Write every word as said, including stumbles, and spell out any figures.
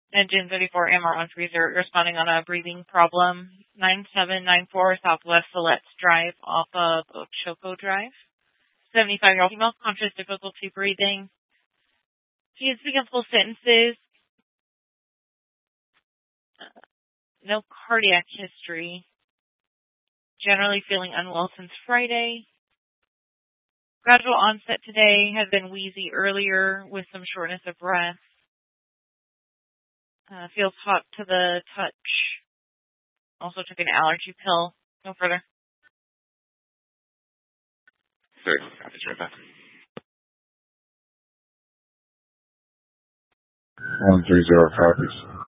Engine thirty-four M R on freezer, responding on a breathing problem. nine seven nine four Southwest Siletz Drive off of Ochoco Drive. seventy-five-year-old female, conscious, difficulty breathing. She is speaking full sentences. Uh, no cardiac history. Generally feeling unwell since Friday. Gradual onset today, has been wheezy earlier with some shortness of breath. Uh, feels hot to the touch. Also took an allergy pill. No further. Sorry, copies right back. One three zero copies.